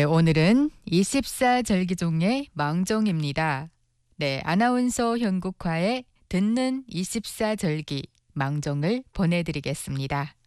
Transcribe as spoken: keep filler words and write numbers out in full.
네, 오늘은 이십사 절기 중의 망종입니다. 네, 아나운서 현국화의 듣는 이십사 절기 망종을 보내드리겠습니다.